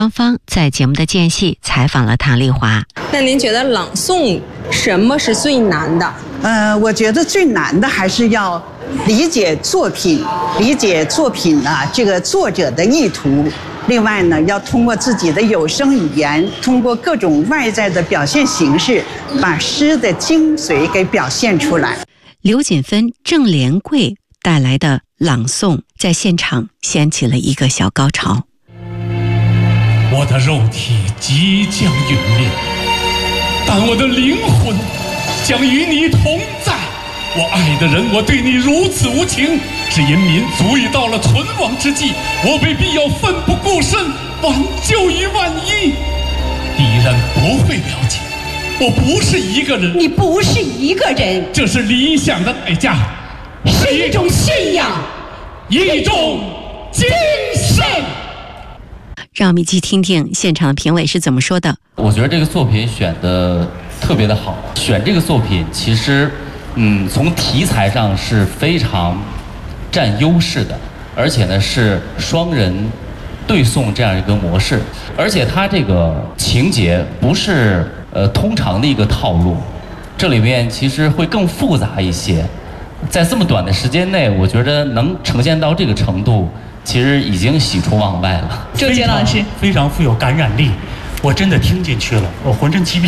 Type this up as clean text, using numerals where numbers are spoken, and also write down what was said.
双方在节目的间隙采访了唐丽华。 那您觉得朗诵什么是最难的？ 我觉得最难的还是要理解作品，理解作品呢这个作者的意图。另外呢，要通过自己的有声语言，通过各种外在的表现形式，把诗的精髓给表现出来。 刘锦芬、郑连贵带来的朗诵在现场掀起了一个小高潮。 我的肉体即将陨灭，但我的灵魂将与你同在。我爱的人，我对你如此无情，只因民族已到了存亡之际，我被必要奋不顾身，挽救于万一。敌人不会了解，我不是一个人。 你不是一个人， 这是理想的代价， 是一种信仰， 一种精神。 让我们一起听听现场的评委是怎么说的。 我觉得这个作品选得特别的好，选这个作品其实从题材上是非常占优势的，而且呢是双人对诵这样一个模式，而且它这个情节不是通常的一个套路，这里面其实会更复杂一些。在这么短的时间内，我觉得能呈现到这个程度，其实已经喜出望外了。 周杰老师非常富有感染力，我真的听进去了，我浑身鸡皮